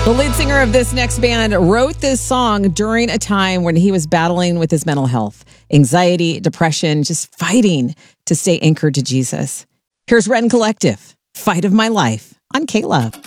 The lead singer of this next band wrote this song during a time when he was battling with his mental health, anxiety, depression, just fighting to stay anchored to Jesus. Here's Ren Collective, Fight of My Life on K-Love.